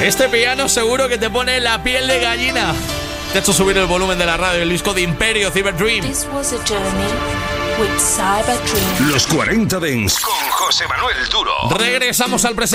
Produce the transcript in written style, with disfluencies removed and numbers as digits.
Este piano seguro que te pone la piel de gallina. Te ha hecho subir el volumen de la radio, el disco de Imperio, Cyberdream. Los 40 Dents con José Manuel Duro. Regresamos al presente.